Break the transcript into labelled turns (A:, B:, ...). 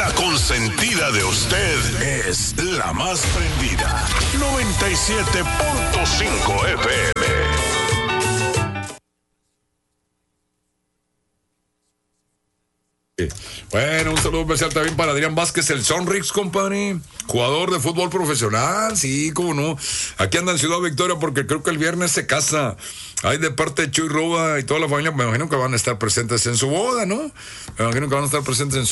A: La consentida de usted es la más prendida. 97.5 FM.
B: Bueno, un saludo especial también para Adrián Vázquez, el Sonrix, compadre, jugador de fútbol profesional, sí, cómo no. Aquí anda en Ciudad Victoria porque creo que el viernes se casa. Hay de parte de Chuy Roba y toda la familia, me imagino que van a estar presentes en su boda, ¿no? Me imagino que van a estar presentes en su